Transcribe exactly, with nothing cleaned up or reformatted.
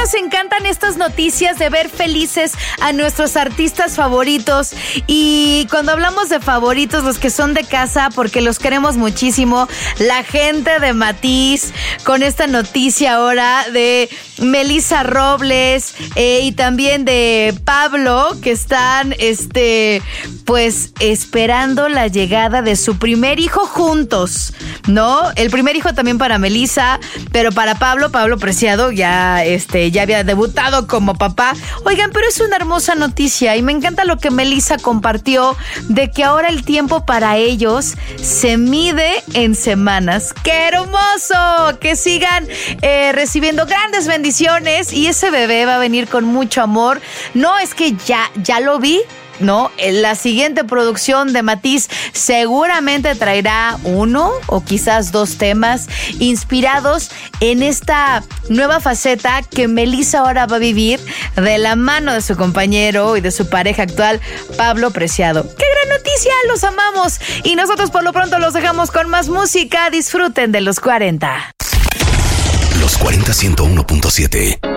nos encantan estas noticias de ver felices a nuestros artistas favoritos. Y cuando hablamos de favoritos, los que son de casa, porque los queremos muchísimo, la gente de Matiz, con esta noticia ahora de Melissa Robles eh, y también de Pablo, que están, este, pues, esperando la llegada de su primer hijo juntos, ¿no? El primer hijo también para Melissa, pero para Pablo, Pablo Preciado ya, este, ya había debutado como papá. Oigan, pero es una hermosa noticia y me encanta lo que Melissa compartió de que ahora el tiempo para ellos se mide en semanas. ¡Qué hermoso! Que sigan eh, recibiendo grandes bendiciones y ese bebé va a venir con mucho amor. No, es que ya, ya lo vi. No, la siguiente producción de Matiz seguramente traerá uno o quizás dos temas inspirados en esta nueva faceta que Melissa ahora va a vivir de la mano de su compañero y de su pareja actual, Pablo Preciado. ¡Qué gran noticia! ¡Los amamos! Y nosotros por lo pronto los dejamos con más música. Disfruten de los cuarenta. Los cuarenta ciento uno punto siete.